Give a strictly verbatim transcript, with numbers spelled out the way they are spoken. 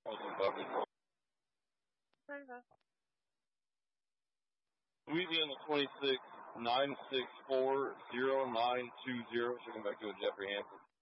Louisiana twenty-six, nine six four, zero nine two zero. Checking back to Jeffrey Hansen.